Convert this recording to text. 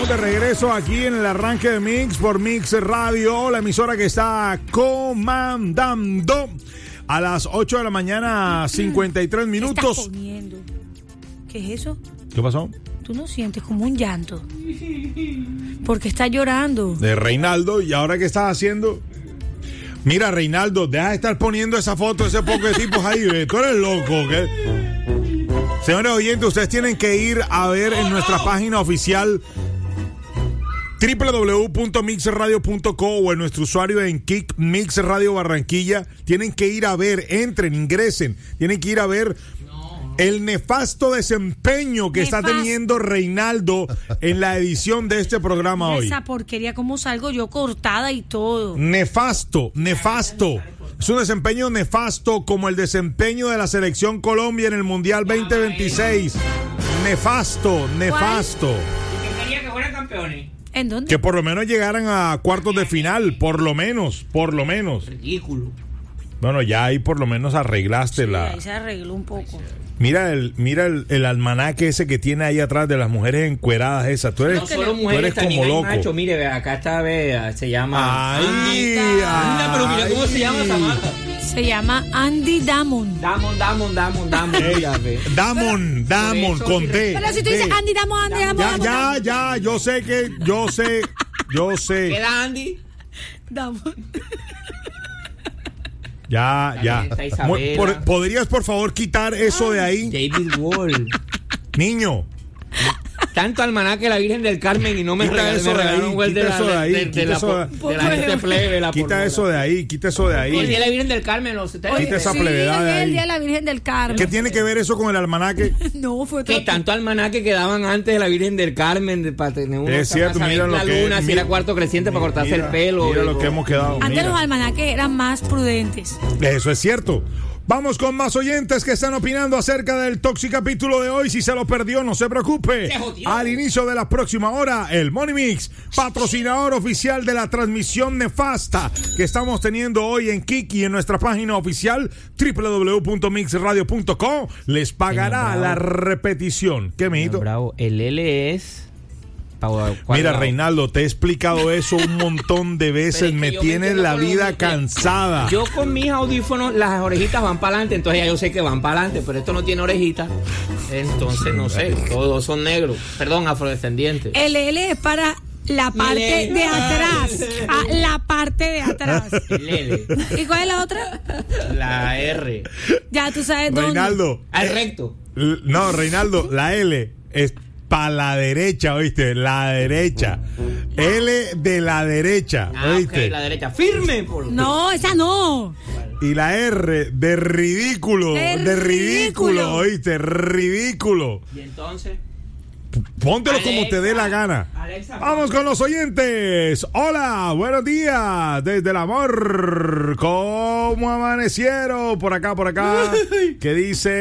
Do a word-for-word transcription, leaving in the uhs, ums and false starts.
de regreso aquí en el arranque de Mix por Mix Radio, la emisora que está comandando a las ocho de la mañana, cincuenta y tres minutos. ¿Qué estás poniendo? ¿Qué es eso? ¿Qué pasó? Tú no sientes como un llanto. ¿Por qué estás llorando? De Reinaldo. ¿Y ahora qué estás haciendo? Mira, Reinaldo, deja de estar poniendo esa foto de ese poco de tipos ahí. ¿Ve? Tú eres loco, ¿qué? Señores oyentes, ustedes tienen que ir a ver en nuestra página oficial doble u doble u doble u punto mix radio punto co o en nuestro usuario en Kick Mix Radio Barranquilla. Tienen que ir a ver, entren, ingresen. Tienen que ir a ver el nefasto desempeño que Nefasto. está teniendo Reinaldo en la edición de este programa hoy. Esa porquería, ¿cómo salgo yo cortada y todo? Nefasto, nefasto. Es un desempeño nefasto como el desempeño de la selección Colombia en el Mundial veinte veintiséis. Nefasto, nefasto. Que quería que fueran campeones. ¿En dónde? Que por lo menos llegaran a cuartos de final, por lo menos, por lo menos. Ridículo. Bueno, ya ahí por lo menos arreglaste Sí, la... ahí se arregló un poco. Mira el, mira el, el almanaque ese que tiene ahí atrás de las mujeres encueradas esas. Tú eres, No solo tú mujeres, eres también como hay loco. macho. Mire, ve, acá está, ve, se llama Ay, Andy. Anda, pero mira cómo se llama esa marca. Se llama Andy Damon. Damon, Damon, Damon, Damon. Mira, ve. Damon, Damon, eso, con mira. D. Pero si tú D. dices Andy Damon, Andy Damon, Ya, Damon, ya, Damon. ya, yo sé que, yo sé, yo sé. ¿Queda Andy? Damon. Ya, ya. Está Isabela. Mu- por- ¿Podrías, por favor, quitar eso de ahí? David Wall. Niño, Tanto almanaque la Virgen del Carmen y no me Quita regaló, eso me de regalaron ahí, un gol de quita la, eso de ahí, de, de quita la, eso po- de- de la gente plebe. La quita pornora. eso de ahí, quita eso de El día de ahí. la Virgen del Carmen, los ustedes Quita esa Sí, plevedad de es el ahí. día de la Virgen del Carmen. ¿Qué tiene que ver eso con el almanaque? No, fue que otro. tanto almanaque que daban antes de la Virgen del Carmen de, para tener uno Es cierto, para mira saber lo la que- luna, si mira- era cuarto creciente para cortarse Mira, el pelo. Mira o- lo que hemos quedado. Antes mira. los almanaques eran más prudentes. Eso es cierto. Vamos con más oyentes que están opinando acerca del tóxico capítulo de hoy. Si se lo perdió, no se preocupe. Se jodió. Al inicio de la próxima hora, el Money Mix, patrocinador oficial de la transmisión nefasta que estamos teniendo hoy en Kiki en nuestra página oficial doble u doble u doble u punto mix radio punto com, les pagará Señor la Bravo. repetición. ¿Qué, mijito? Bravo, el L es. ¿cuál Mira, lado? Reinaldo, te he explicado eso un montón de veces. Pero es que Me yo tienes entiendo la por lo vida que- cansada. Yo con mis audífonos, las orejitas van para adelante, entonces ya yo sé que van para adelante, pero esto no tiene orejitas. Entonces, no sé, todos son negros. Perdón, afrodescendientes. El L es para la parte L. de atrás. Ah, la parte de atrás. El L, ¿Y cuál es la otra? la R, Ya tú sabes dónde. Reinaldo. al recto. L- No, Reinaldo, la L es para la derecha, ¿oíste? La derecha. L de la derecha, Ah, ¿oíste? ok, la derecha. Firme, por No, esa no. Y la R de ridículo, De de ridículo, ridículo. ¿oíste? Ridículo. Y entonces. Póntelo como Alexa, te dé la gana. Alexa, Vamos con los oyentes. Hola, buenos días. Desde el amor. ¿Cómo amanecieron? Por acá, por acá. ¿Qué dice?